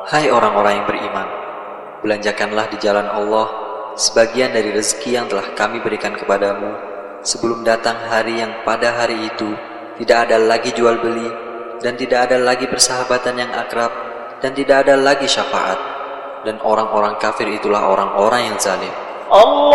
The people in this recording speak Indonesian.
Hai orang-orang yang beriman, belanjakanlah di jalan Allah sebagian dari rezeki yang telah kami berikan kepadamu sebelum datang hari yang pada hari itu tidak ada lagi jual beli dan tidak ada lagi persahabatan yang akrab dan tidak ada lagi syafaat, dan orang-orang kafir itulah orang-orang yang zalim.